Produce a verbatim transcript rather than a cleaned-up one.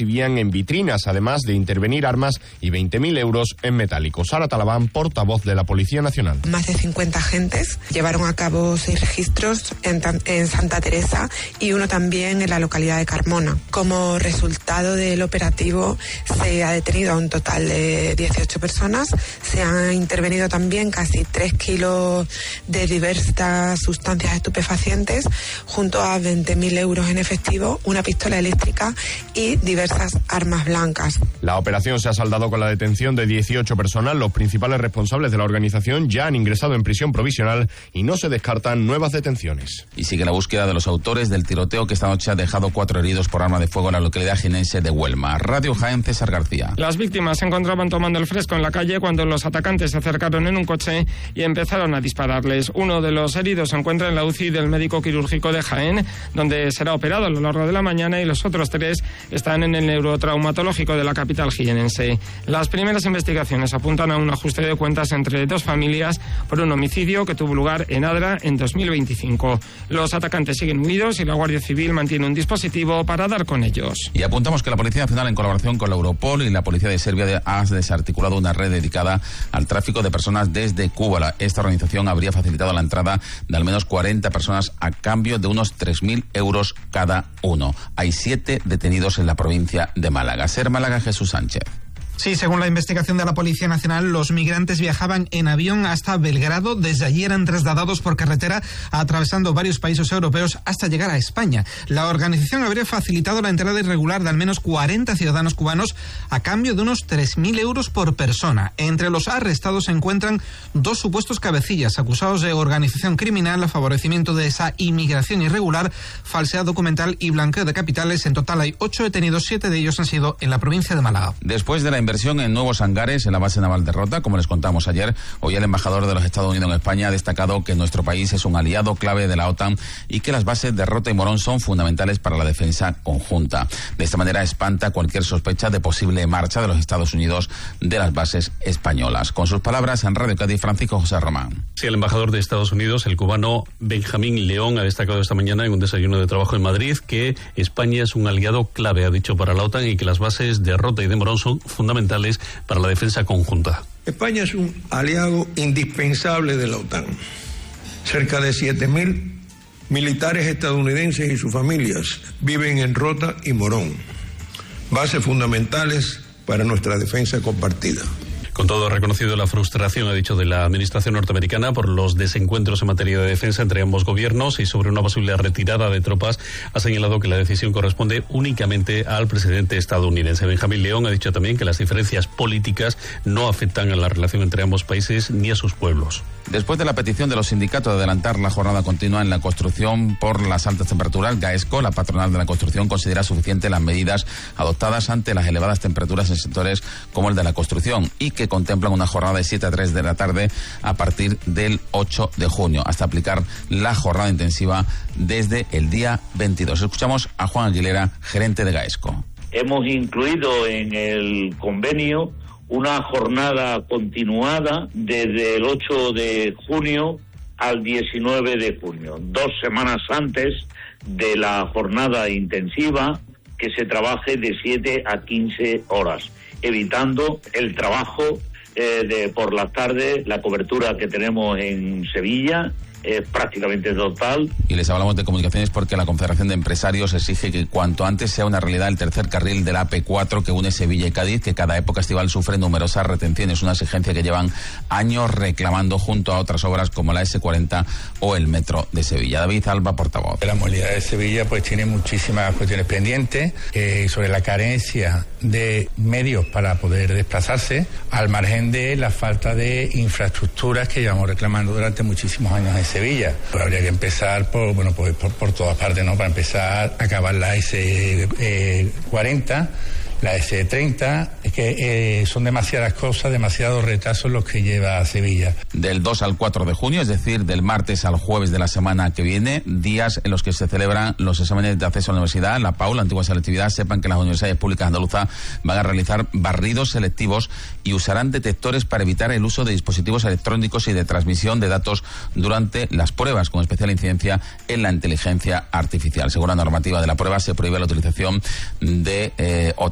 exhibían en vitrinas, además de intervenir armas y veinte mil euros en metálico. Sara Talabán, portavoz de la Policía Nacional. Más de cincuenta agentes llevaron a cabo seis registros en, en Santa Teresa y uno también en la localidad de Carmona. Como resultado del operativo se ha detenido a un total de dieciocho personas, se han intervenido también casi tres kilos de diversas sustancias estupefacientes junto a veinte mil euros en efectivo, una pistola eléctrica y diversas armas blancas. La operación se ha saldado con la detención de dieciocho personas. Los principales responsables de la organización ya han ingresado en prisión provisional y no se descartan nuevas detenciones. Y sigue la búsqueda de los autores del tiroteo que esta noche ha dejado cuatro heridos por arma de fuego en la localidad jienense de Huelma. Radio Jaén, César García. Las víctimas se encontraban tomando el fresco en la calle cuando los atacantes se acercaron en un coche y empezaron a dispararles. Uno de los heridos se encuentra en la U C I del médico quirúrgico de Jaén, donde será operado a lo largo de la mañana, y los otros tres están en el neurotraumatológico de la capital jienense. Las primeras investigaciones apuntan a un ajuste de cuentas entre dos familias por un homicidio que tuvo lugar en Adra en dos mil veinticinco. Los atacantes siguen huidos y la Guardia Civil mantiene un dispositivo para dar con ellos. Y apuntamos que la Policía Nacional, en colaboración con la Europol y la Policía de Serbia, ha desarticulado una red dedicada al tráfico de personas desde Cuba. Esta organización habría facilitado la entrada de al menos cuarenta personas a cambio de unos tres mil euros cada uno. Hay siete detenidos en la provincia de Málaga. Ser Málaga, Jesús Sánchez. Sí, según la investigación de la Policía Nacional, los migrantes viajaban en avión hasta Belgrado. Desde allí eran trasladados por carretera, atravesando varios países europeos hasta llegar a España. La organización habría facilitado la entrada irregular de al menos cuarenta ciudadanos cubanos a cambio de unos tres mil euros por persona. Entre los arrestados se encuentran dos supuestos cabecillas acusados de organización criminal, favorecimiento de esa inmigración irregular, falsedad documental y blanqueo de capitales. En total hay ocho detenidos, siete de ellos han sido en la provincia de Málaga. Después de la inversión en nuevos hangares en la base naval de Rota, como les contamos ayer, hoy el embajador de los Estados Unidos en España ha destacado que nuestro país es un aliado clave de la OTAN y que las bases de Rota y Morón son fundamentales para la defensa conjunta. De esta manera espanta cualquier sospecha de posible marcha de los Estados Unidos de las bases españolas. Con sus palabras en Radio Cádiz, Francisco José Román. Sí, el embajador de Estados Unidos, el cubano Benjamín León, ha destacado esta mañana en un desayuno de trabajo en Madrid que España es un aliado clave, ha dicho, para la OTAN, y que las bases de Rota y de Morón son fundamentales para la defensa conjunta. España es un aliado indispensable de la OTAN. Cerca de siete mil militares estadounidenses y sus familias viven en Rota y Morón, bases fundamentales para nuestra defensa compartida. Con todo, ha reconocido la frustración, ha dicho, de la administración norteamericana por los desencuentros en materia de defensa entre ambos gobiernos, y sobre una posible retirada de tropas ha señalado que la decisión corresponde únicamente al presidente estadounidense. Benjamín León ha dicho también que las diferencias políticas no afectan a la relación entre ambos países ni a sus pueblos. Después de la petición de los sindicatos de adelantar la jornada continua en la construcción por las altas temperaturas, Gaesco, la patronal de la construcción, considera suficiente las medidas adoptadas ante las elevadas temperaturas en sectores como el de la construcción, y que contemplan una jornada de siete a tres de la tarde a partir del ocho de junio, hasta aplicar la jornada intensiva desde el día veintidós. Escuchamos a Juan Aguilera, gerente de Gaesco. Hemos incluido en el convenio una jornada continuada desde el ocho de junio al diecinueve de junio, dos semanas antes de la jornada intensiva, que se trabaje de siete a quince horas, evitando el trabajo eh, de por las tardes. La cobertura que tenemos en Sevilla es prácticamente total. Y les hablamos de comunicaciones porque la Confederación de Empresarios exige que cuanto antes sea una realidad el tercer carril de la A P cuatro que une Sevilla y Cádiz, que cada época estival sufre numerosas retenciones, una exigencia que llevan años reclamando junto a otras obras como la ese cuarenta o el metro de Sevilla. David Alba, portavoz. La movilidad de Sevilla pues tiene muchísimas cuestiones pendientes eh, sobre la carencia de medios para poder desplazarse, al margen de la falta de infraestructuras que llevamos reclamando durante muchísimos años en Sevilla. Pues habría que empezar por, bueno, pues por, por todas partes, ¿no? Para empezar a acabar la ese cuarenta, la ese treinta, es que eh, son demasiadas cosas, demasiados retrasos los que lleva a Sevilla. Del dos al cuatro de junio, es decir, del martes al jueves de la semana que viene, días en los que se celebran los exámenes de acceso a la universidad, la P A U, la antigua selectividad. Sepan que las universidades públicas andaluzas van a realizar barridos selectivos y usarán detectores para evitar el uso de dispositivos electrónicos y de transmisión de datos durante las pruebas, con especial incidencia en la inteligencia artificial. Según la normativa de la prueba, se prohíbe la utilización de eh,